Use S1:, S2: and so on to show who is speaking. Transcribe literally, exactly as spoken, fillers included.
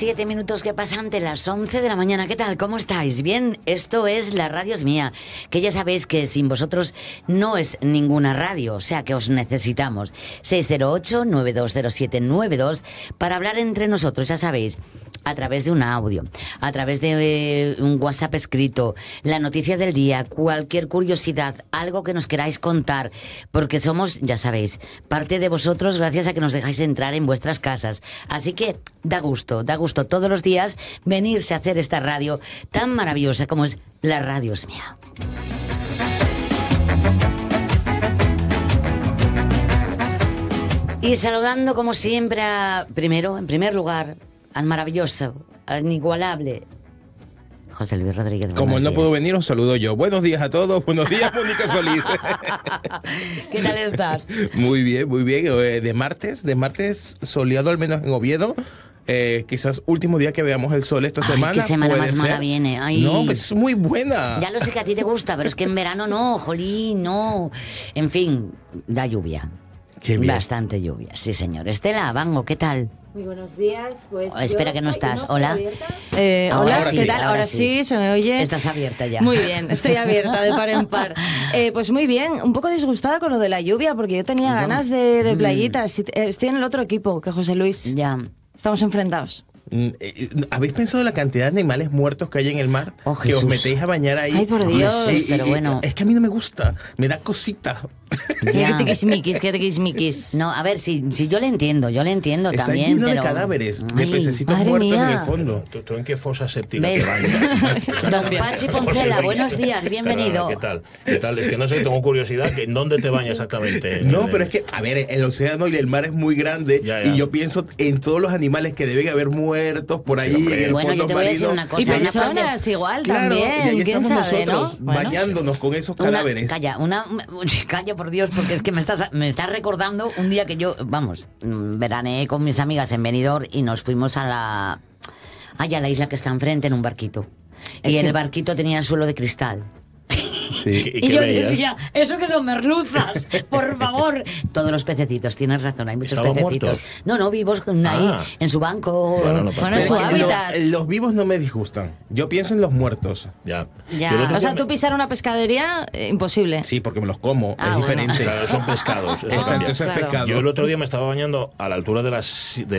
S1: Siete minutos que pasan de las once de la mañana. ¿Qué tal? ¿Cómo estáis? Bien, esto es La Radio es Mía, que ya sabéis que sin vosotros no es ninguna radio, o sea que os necesitamos. seis cero ocho, nueve dos cero siete nueve dos para hablar entre nosotros, ya sabéis, a través de un audio, a través de eh, un WhatsApp escrito, la noticia del día, cualquier curiosidad, algo que nos queráis contar, porque somos, ya sabéis, parte de vosotros gracias a que nos dejáis entrar en vuestras casas. Así que da gusto, da gusto todos los días venirse a hacer esta radio tan maravillosa como es La Radio es Mía. Y saludando como siempre a, primero, en primer lugar, al maravilloso, al inigualable José Luis Rodríguez.
S2: Como él no pudo venir, os saludo yo. Buenos días a todos. Buenos días, Mónica Solís.
S1: ¿Qué tal estás?
S2: Muy bien, muy bien. De martes, de martes soleado, al menos en Oviedo. Eh, quizás último día que veamos el sol esta
S1: Ay,
S2: semana.
S1: qué semana
S2: puede
S1: más
S2: ser.
S1: mala viene. Ay.
S2: No, pues es muy buena.
S1: Ya lo sé que a ti te gusta, pero es que en verano no, jolín, no. En fin, da lluvia.
S2: Qué bien.
S1: Bastante lluvia, sí señor. Estela, Bango, ¿qué tal?
S3: Muy buenos días. Pues
S1: Oh, espera
S3: yo
S1: que no
S3: estoy-
S1: estás.
S3: ¿no
S1: Hola.
S3: estoy abierta?
S4: Eh,
S1: Ahora
S4: hola,
S2: sí,
S4: ¿qué tal?
S1: ahora
S4: Ahora,
S1: sí.
S4: sí. se me oye.
S1: Estás abierta ya.
S4: Muy bien, estoy abierta de par en par. Eh, pues muy bien, un poco disgustada con lo de la lluvia porque yo tenía
S1: Yo-
S4: ganas de, de playitas. Y, eh, Estoy en el otro equipo que José Luis.
S1: Ya.
S4: Estamos enfrentados.
S2: Mm, eh, ¿Habéis pensado en la cantidad de animales muertos que hay en el mar?
S1: Oh,
S2: que os
S1: Jesús.
S2: metéis a bañar ahí.
S4: Ay, por Dios.
S1: Jesús, pero bueno.
S2: Es que a mí no me gusta. Me da cosita.
S1: Ya.
S4: ¿Qué tiquismiquis? ¿Qué tiquismiquis?
S1: No, a ver, si, si yo le entiendo, yo le entiendo
S2: Está
S1: también.
S2: lleno
S1: pero...
S2: de cadáveres, de
S1: Ay,
S2: pececitos
S4: madre
S2: muertos
S4: mía.
S2: en el fondo.
S5: ¿Tú, tú en qué fosa séptica
S1: ¿Ves?
S5: te bañas?
S1: Don Pachi Poncela, buenos días, bienvenido.
S5: Perdona, ¿Qué tal? ¿Qué tal? Es que no sé, tengo curiosidad. que ¿En dónde te bañas exactamente?
S2: No,
S5: En
S2: pero
S5: el-
S2: es que, a ver, el océano y el mar es muy grande.
S5: Ya, ya.
S2: Y yo pienso en todos los animales que deben haber muertos por ahí
S5: hombre.
S2: en el
S1: Bueno, yo
S2: fondo
S1: te voy a decir
S2: marino.
S1: una cosa.
S4: Y
S1: una parte-
S4: personas igual
S2: Claro,
S4: también.
S2: y ahí
S4: ¿Quién
S2: estamos
S4: sabe,
S2: nosotros
S4: no? Bueno.
S2: bañándonos con esos
S1: Una-
S2: cadáveres.
S1: calla, una, calla por Dios, porque es que me estás, me estás recordando un día que yo, vamos, mm, veraneé con mis amigas en Benidorm y nos fuimos a la, allá a la isla que está enfrente en un barquito. Y
S4: Ese-
S1: el barquito tenía el suelo de cristal.
S2: Sí.
S5: ¿Y
S1: Y,
S5: qué
S1: yo
S5: veías?
S1: decía, eso que son merluzas, por favor. Todos los pececitos, tienes razón, hay muchos
S5: ¿Estaban
S1: pececitos.
S5: muertos?
S1: No, no, vivos con- ahí,
S5: Ah.
S1: en su banco.
S5: Bueno, no pasa
S4: Bueno,
S5: nada.
S4: su
S2: Pero
S4: hábitat.
S2: lo- los vivos no me disgustan. Yo pienso en los muertos.
S5: Ya.
S1: Ya.
S5: Yo el otro
S4: O sea,
S5: día
S4: tú
S5: me-
S4: pisar una pescadería, eh, imposible.
S2: Sí, porque me los como.
S4: Ah,
S2: es
S4: bueno.
S2: diferente.
S5: Claro, son pescados. eso
S2: Exacto,
S5: cambia.
S2: eso es
S4: Claro.
S2: pescado.
S5: Yo el otro día me estaba bañando a la altura de las, de